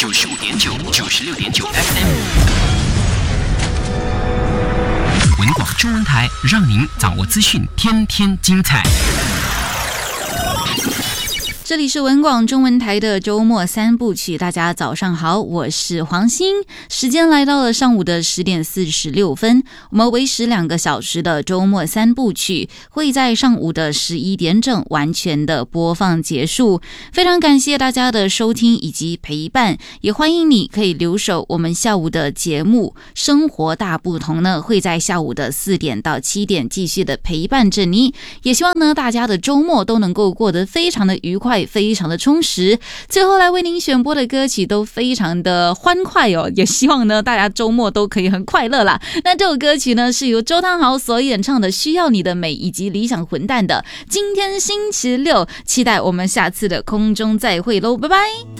95.9、96.9 FM。文广中文台，让您掌握资讯，天天精彩。 这里是文广中文台的周末三部曲，大家早上好，我是黄欣，时间来到了上午的10点46分，我们维持2个小时的周末三部曲会在上午的11点整完全的播放结束。非常感谢大家的收听以及陪伴，也欢迎你可以留守我们下午的节目生活大不同呢，会在下午的4点到7点继续的陪伴着你，也希望呢大家的周末都能够过得非常的愉快，非常的充实。最后来为您选播的歌曲都非常的欢快哦，也希望呢大家周末都可以很快乐啦。那这首歌曲呢是由周汤豪所演唱的《需要你的美》以及理想混蛋的《今天星期六》，期待我们下次的空中再会喽，拜拜。